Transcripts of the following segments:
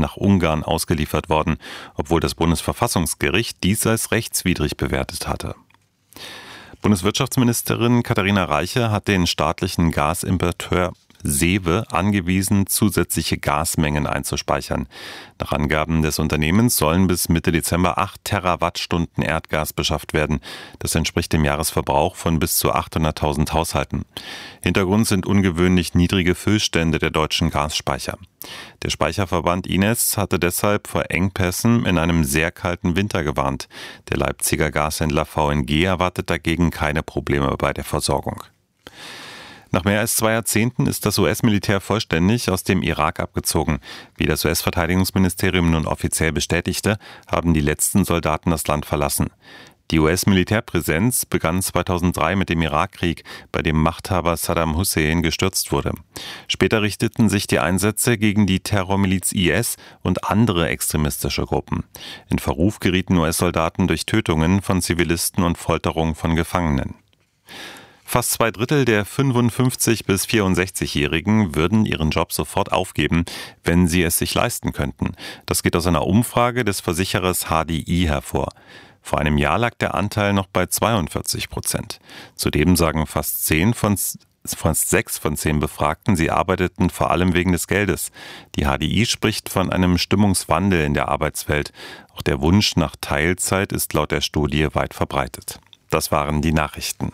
nach Ungarn ausgeliefert worden, obwohl das Bundesverfassungsgericht dies als rechtswidrig bewertet hatte. Bundeswirtschaftsministerin Katharina Reiche hat den staatlichen Gasimporteur Sewe angewiesen, zusätzliche Gasmengen einzuspeichern. Nach Angaben des Unternehmens sollen bis Mitte Dezember 8 Terawattstunden Erdgas beschafft werden. Das entspricht dem Jahresverbrauch von bis zu 800.000 Haushalten. Hintergrund sind ungewöhnlich niedrige Füllstände der deutschen Gasspeicher. Der Speicherverband Ines hatte deshalb vor Engpässen in einem sehr kalten Winter gewarnt. Der Leipziger Gashändler VNG erwartet dagegen keine Probleme bei der Versorgung. Nach mehr als 2 Jahrzehnten ist das US-Militär vollständig aus dem Irak abgezogen. Wie das US-Verteidigungsministerium nun offiziell bestätigte, haben die letzten Soldaten das Land verlassen. Die US-Militärpräsenz begann 2003 mit dem Irakkrieg, bei dem Machthaber Saddam Hussein gestürzt wurde. Später richteten sich die Einsätze gegen die Terrormiliz IS und andere extremistische Gruppen. In Verruf gerieten US-Soldaten durch Tötungen von Zivilisten und Folterung von Gefangenen. Fast 2/3 der 55- bis 64-Jährigen würden ihren Job sofort aufgeben, wenn sie es sich leisten könnten. Das geht aus einer Umfrage des Versicherers HDI hervor. Vor einem Jahr lag der Anteil noch bei 42%. Zudem sagen fast 6 von 10 Befragten, sie arbeiteten vor allem wegen des Geldes. Die HDI spricht von einem Stimmungswandel in der Arbeitswelt. Auch der Wunsch nach Teilzeit ist laut der Studie weit verbreitet. Das waren die Nachrichten.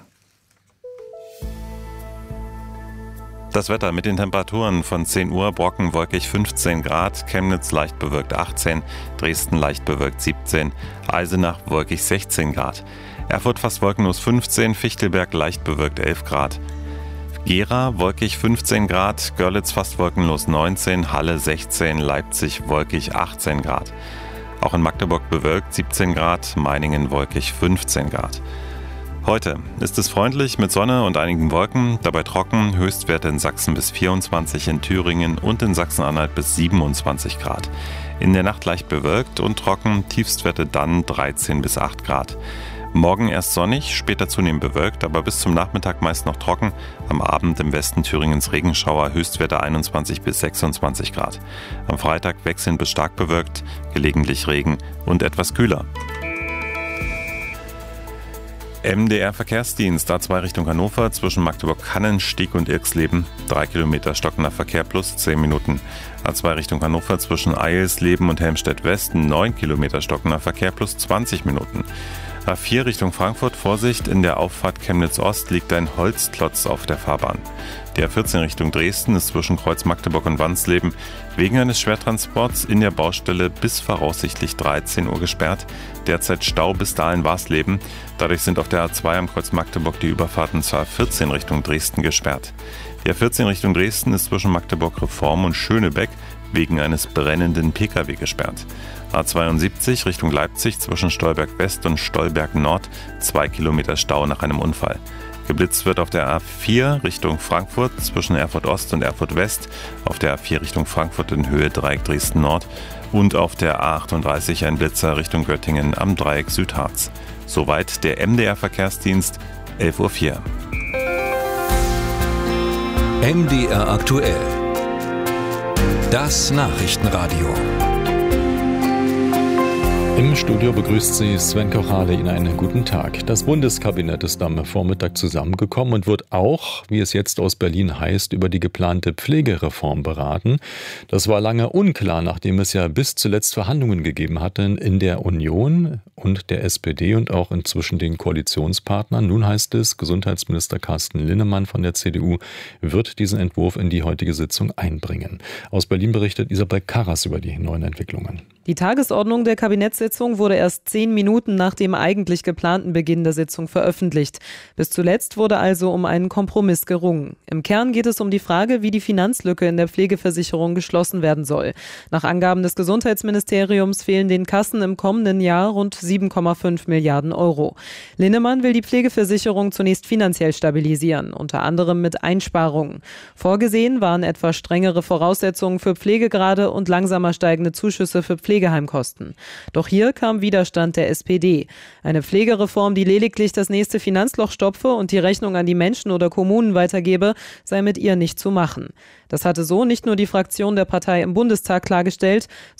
Das Wetter mit den Temperaturen von 10 Uhr, Brocken wolkig 15 Grad, Chemnitz leicht bewölkt 18, Dresden leicht bewölkt 17, Eisenach wolkig 16 Grad, Erfurt fast wolkenlos 15, Fichtelberg leicht bewölkt 11 Grad, Gera wolkig 15 Grad, Görlitz fast wolkenlos 19, Halle 16, Leipzig wolkig 18 Grad. Auch in Magdeburg bewölkt 17 Grad, Meiningen wolkig 15 Grad. Heute ist es freundlich mit Sonne und einigen Wolken, dabei trocken, Höchstwerte in Sachsen bis 24, in Thüringen und in Sachsen-Anhalt bis 27 Grad. In der Nacht leicht bewölkt und trocken, Tiefstwerte dann 13 bis 8 Grad. Morgen erst sonnig, später zunehmend bewölkt, aber bis zum Nachmittag meist noch trocken. Am Abend im Westen Thüringens Regenschauer, Höchstwerte 21 bis 26 Grad. Am Freitag wechselnd bis stark bewölkt, gelegentlich Regen und etwas kühler. MDR-Verkehrsdienst A2 Richtung Hannover zwischen Magdeburg-Hannenstieg und Irxleben 3 Kilometer stockender Verkehr plus 10 Minuten. A2 Richtung Hannover zwischen Eilsleben und Helmstedt-West 9 Kilometer stockender Verkehr plus 20 Minuten. A4 Richtung Frankfurt, Vorsicht, in der Auffahrt Chemnitz-Ost liegt ein Holzklotz auf der Fahrbahn. Die A14 Richtung Dresden ist zwischen Kreuz Magdeburg und Wansleben wegen eines Schwertransports in der Baustelle bis voraussichtlich 13 Uhr gesperrt. Derzeit Stau bis Dahlen-Warsleben. Dadurch sind auf der A2 am Kreuz Magdeburg die Überfahrten zur A14 Richtung Dresden gesperrt. Die A14 Richtung Dresden ist zwischen Magdeburg-Reform und Schönebeck wegen eines brennenden Pkw gesperrt. A72 Richtung Leipzig zwischen Stolberg West und Stolberg Nord 2 Kilometer Stau nach einem Unfall. Geblitzt wird auf der A4 Richtung Frankfurt zwischen Erfurt Ost und Erfurt West, auf der A4 Richtung Frankfurt in Höhe Dreieck Dresden Nord und auf der A38 ein Blitzer Richtung Göttingen am Dreieck Südharz. Soweit der MDR-Verkehrsdienst, 11:04 Uhr. MDR aktuell. Das Nachrichtenradio. Im Studio begrüßt Sie Sven Kochale. Ihnen einen guten Tag. Das Bundeskabinett ist am Vormittag zusammengekommen und wird auch, wie es jetzt aus Berlin heißt, über die geplante Pflegereform beraten. Das war lange unklar, nachdem es ja bis zuletzt Verhandlungen gegeben hatte in der Union und der SPD und auch inzwischen den Koalitionspartnern. Nun heißt es, Gesundheitsminister Carsten Linnemann von der CDU wird diesen Entwurf in die heutige Sitzung einbringen. Aus Berlin berichtet Isabel Karras über die neuen Entwicklungen. Die Tagesordnung der Kabinettssitzung wurde erst 10 Minuten nach dem eigentlich geplanten Beginn der Sitzung veröffentlicht. Bis zuletzt wurde also um einen Kompromiss gerungen. Im Kern geht es um die Frage, wie die Finanzlücke in der Pflegeversicherung geschlossen werden soll. Nach Angaben des Gesundheitsministeriums fehlen den Kassen im kommenden Jahr rund 7,5 Milliarden Euro. Linnemann will die Pflegeversicherung zunächst finanziell stabilisieren, unter anderem mit Einsparungen. Vorgesehen waren etwa strengere Voraussetzungen für Pflegegrade und langsamer steigende Zuschüsse für Pflegeheimkosten. Doch hier kam Widerstand der SPD. Eine Pflegereform, die lediglich das nächste Finanzloch stopfe und die Rechnung an die Menschen oder Kommunen weitergebe, sei mit ihr nicht zu machen. Das hatte so nicht nur die Fraktion der Partei im Bundestag klargestellt,